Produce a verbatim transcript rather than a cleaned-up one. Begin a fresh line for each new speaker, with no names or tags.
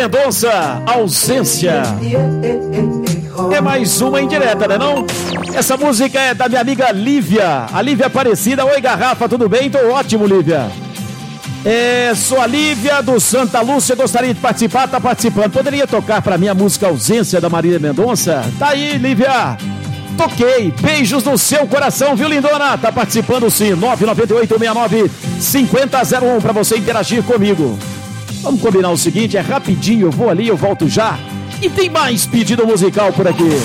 Mendonça, Ausência. É mais uma indireta, né não? Essa música é da minha amiga Lívia, a Lívia Aparecida. Oi, Garrafa, tudo bem? Tô ótimo, Lívia. É, sou a Lívia do Santa Lúcia, gostaria de participar, tá participando. Poderia tocar pra mim a música Ausência da Marília Mendonça? Tá aí, Lívia. Toquei, beijos no seu coração, viu, lindona? Tá participando sim, nove nove oito seis nove cinco zero zero um pra você interagir comigo. Vamos combinar o seguinte, é rapidinho, eu vou ali, eu volto já. E tem mais pedido musical por aqui.